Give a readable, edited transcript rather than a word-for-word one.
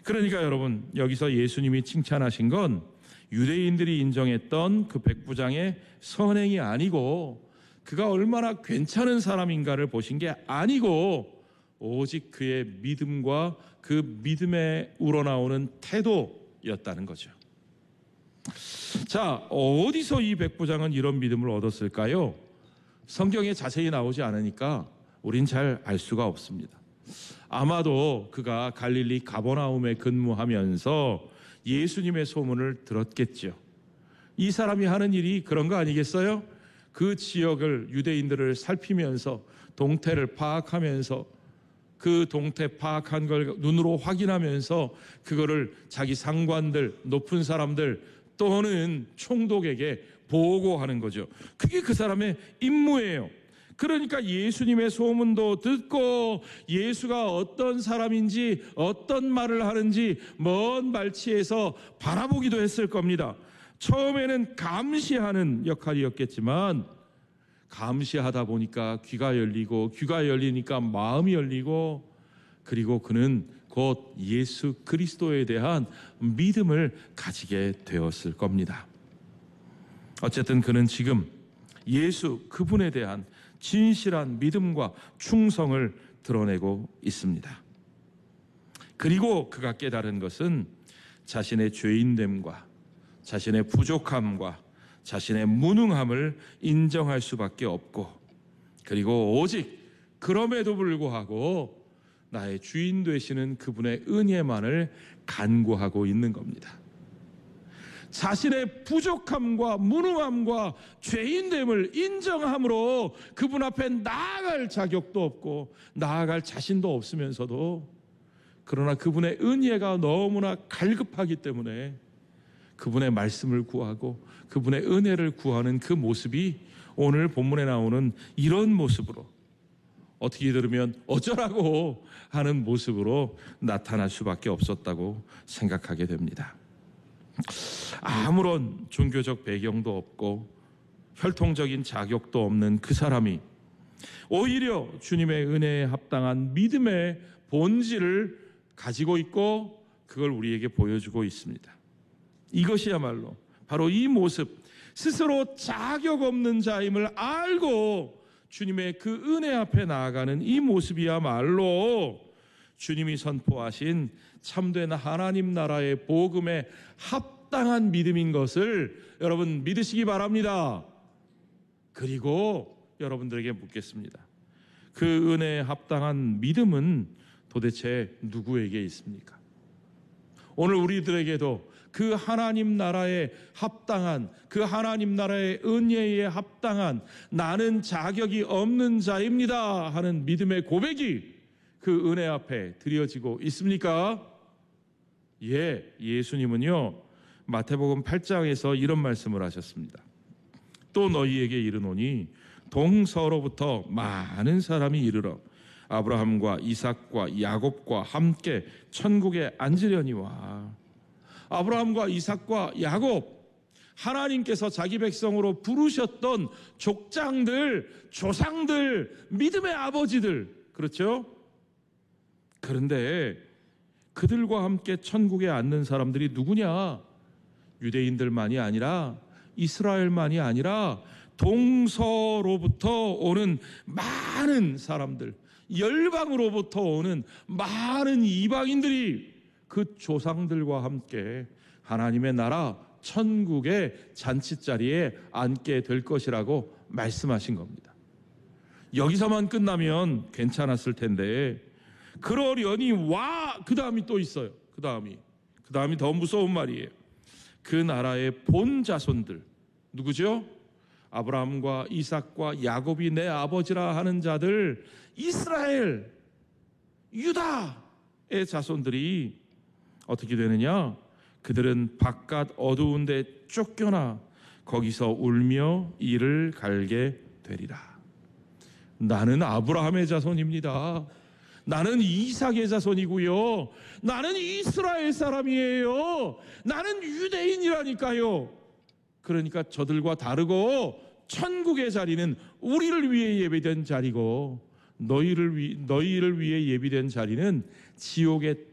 그러니까 여러분, 여기서 예수님이 칭찬하신 건 유대인들이 인정했던 그 백부장의 선행이 아니고 그가 얼마나 괜찮은 사람인가를 보신 게 아니고 오직 그의 믿음과 그 믿음에 우러나오는 태도였다는 거죠. 자, 어디서 이 백부장은 이런 믿음을 얻었을까요? 성경에 자세히 나오지 않으니까 우린 잘 알 수가 없습니다. 아마도 그가 갈릴리 가버나움에 근무하면서 예수님의 소문을 들었겠죠. 이 사람이 하는 일이 그런 거 아니겠어요? 그 지역을, 유대인들을 살피면서 동태를 파악하면서 그 동태 파악한 걸 눈으로 확인하면서 그거를 자기 상관들, 높은 사람들 또는 총독에게 보고하는 거죠. 그게 그 사람의 임무예요. 그러니까 예수님의 소문도 듣고 예수가 어떤 사람인지 어떤 말을 하는지 먼 발치에서 바라보기도 했을 겁니다. 처음에는 감시하는 역할이었겠지만 감시하다 보니까 귀가 열리고 귀가 열리니까 마음이 열리고 그리고 그는 곧 예수 그리스도에 대한 믿음을 가지게 되었을 겁니다. 어쨌든 그는 지금 예수 그분에 대한 진실한 믿음과 충성을 드러내고 있습니다. 그리고 그가 깨달은 것은 자신의 죄인됨과 자신의 부족함과 자신의 무능함을 인정할 수밖에 없고 그리고 오직 그럼에도 불구하고 나의 주인 되시는 그분의 은혜만을 간구하고 있는 겁니다. 자신의 부족함과 무능함과 죄인됨을 인정함으로 그분 앞에 나아갈 자격도 없고 나아갈 자신도 없으면서도 그러나 그분의 은혜가 너무나 갈급하기 때문에 그분의 말씀을 구하고 그분의 은혜를 구하는 그 모습이 오늘 본문에 나오는 이런 모습으로 어떻게 들으면 어쩌라고 하는 모습으로 나타날 수밖에 없었다고 생각하게 됩니다. 아무런 종교적 배경도 없고 혈통적인 자격도 없는 그 사람이 오히려 주님의 은혜에 합당한 믿음의 본질을 가지고 있고 그걸 우리에게 보여주고 있습니다. 이것이야말로 바로 이 모습, 스스로 자격 없는 자임을 알고 주님의 그 은혜 앞에 나아가는 이 모습이야말로 주님이 선포하신 참된 하나님 나라의 복음에 합당한 믿음인 것을 여러분 믿으시기 바랍니다. 그리고 여러분들에게 묻겠습니다. 그 은혜에 합당한 믿음은 도대체 누구에게 있습니까? 오늘 우리들에게도 그 하나님 나라에 합당한, 그 하나님 나라의 은혜에 합당한 나는 자격이 없는 자입니다 하는 믿음의 고백이 그 은혜 앞에 드려지고 있습니까? 예, 예수님은요 마태복음 8장에서 이런 말씀을 하셨습니다. 또 너희에게 이르노니 동서로부터 많은 사람이 이르러 아브라함과 이삭과 야곱과 함께 천국에 앉으려니와. 아브라함과 이삭과 야곱, 하나님께서 자기 백성으로 부르셨던 족장들, 조상들, 믿음의 아버지들, 그렇죠? 그런데 그들과 함께 천국에 앉는 사람들이 누구냐? 유대인들만이 아니라 이스라엘만이 아니라 동서로부터 오는 많은 사람들, 열방으로부터 오는 많은 이방인들이 그 조상들과 함께 하나님의 나라 천국의 잔치자리에 앉게 될 것이라고 말씀하신 겁니다. 여기서만 끝나면 괜찮았을 텐데 그러려니 그 다음이 또 있어요. 그 다음이 더 무서운 말이에요. 그 나라의 본 자손들 누구죠? 아브라함과 이삭과 야곱이 내 아버지라 하는 자들, 이스라엘, 유다의 자손들이 어떻게 되느냐? 그들은 바깥 어두운 데 쫓겨나 거기서 울며 이를 갈게 되리라. 나는 아브라함의 자손입니다. 나는 이삭의 자손이고요. 나는 이스라엘 사람이에요. 나는 유대인이라니까요. 그러니까 저들과 다르고 천국의 자리는 우리를 위해 예비된 자리고 너희를 위해 예비된 자리는 지옥의